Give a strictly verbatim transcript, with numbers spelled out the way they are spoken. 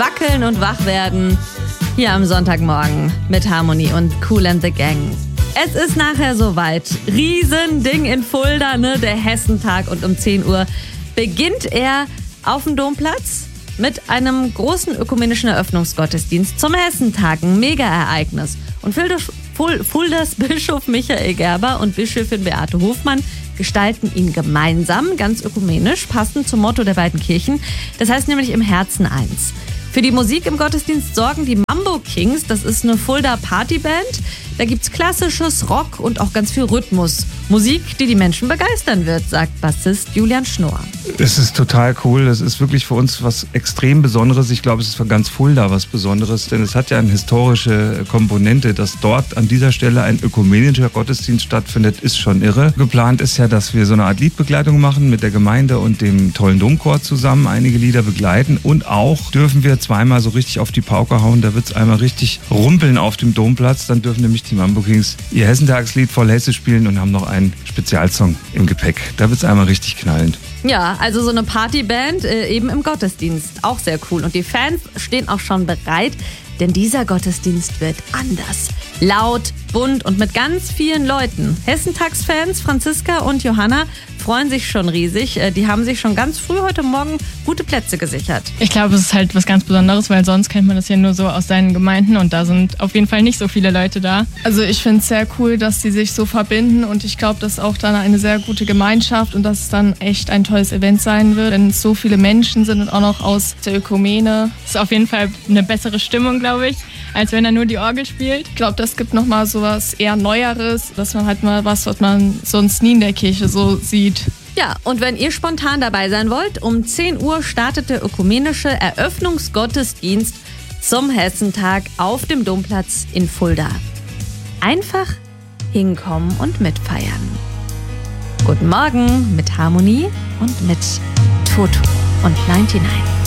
wackeln und wach werden. Hier am Sonntagmorgen mit Harmony und Kool and the Gang. Es ist nachher soweit. Riesending in Fulda, ne? Der Hessentag. Und um zehn Uhr beginnt er auf dem Domplatz mit einem großen ökumenischen Eröffnungsgottesdienst zum Hessentag. Ein Mega-Ereignis. Und Fuldas Bischof Michael Gerber und Bischöfin Beate Hofmann gestalten ihn gemeinsam, ganz ökumenisch, passend zum Motto der beiden Kirchen. Das heißt nämlich im Herzen eins. Für die Musik im Gottesdienst sorgen die Mambo Kings. Das ist eine Fulda Partyband. Da gibt's klassisches Rock und auch ganz viel Rhythmus. Musik, die die Menschen begeistern wird, sagt Bassist Julian Schnorr. Es ist total cool. Das ist wirklich für uns was extrem Besonderes. Ich glaube, es ist für ganz Fulda was Besonderes, denn es hat ja eine historische Komponente. Dass dort an dieser Stelle ein ökumenischer Gottesdienst stattfindet, ist schon irre. Geplant ist ja, dass wir so eine Art Liedbegleitung machen mit der Gemeinde und dem tollen Domchor zusammen, einige Lieder begleiten. Und auch dürfen wir zweimal so richtig auf die Pauke hauen. Da wird es einmal richtig rumpeln auf dem Domplatz. Dann dürfen nämlich die Mambo Kings ihr Hessentagslied voll Hesse spielen und haben noch einen Spezialsong im Gepäck. Da wird es einmal richtig knallend. Ja, also so eine Partyband äh, eben im Gottesdienst. Auch sehr cool. Und die Fans stehen auch schon bereit, denn dieser Gottesdienst wird anders. Laut, bunt und mit ganz vielen Leuten. Hessentagsfans Franziska und Johanna freuen sich schon riesig. Die haben sich schon ganz früh heute Morgen gute Plätze gesichert. Ich glaube, es ist halt was ganz Besonderes, weil sonst kennt man das ja nur so aus seinen Gemeinden und da sind auf jeden Fall nicht so viele Leute da. Also ich finde es sehr cool, dass die sich so verbinden und ich glaube, das ist auch dann eine sehr gute Gemeinschaft und dass es dann echt ein tolles Event sein wird, wenn es so viele Menschen sind und auch noch aus der Ökumene. Es ist auf jeden Fall eine bessere Stimmung, glaube ich, als wenn er nur die Orgel spielt. Ich glaube, das gibt nochmal so was eher Neueres, dass man halt mal was, was man sonst nie in der Kirche so sieht. Ja, und wenn ihr spontan dabei sein wollt, um zehn Uhr startet der ökumenische Eröffnungsgottesdienst zum Hessentag auf dem Domplatz in Fulda. Einfach hinkommen und mitfeiern. Guten Morgen mit Harmony und mit Toto und neunundneunzig.